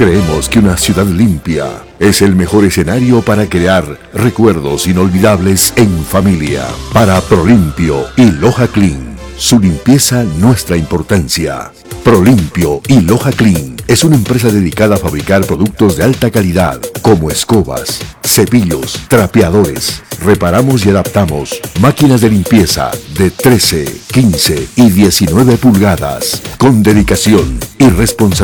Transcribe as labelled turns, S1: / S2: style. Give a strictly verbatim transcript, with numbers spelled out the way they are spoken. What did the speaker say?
S1: Creemos que una ciudad limpia es el mejor escenario para crear recuerdos inolvidables en familia. Para Prolimpio y Loja Clean, su limpieza nuestra importancia. Prolimpio y Loja Clean es una empresa dedicada a fabricar productos de alta calidad como escobas, cepillos, trapeadores. Reparamos y adaptamos máquinas de limpieza de trece, quince y diecinueve pulgadas con dedicación y responsabilidad.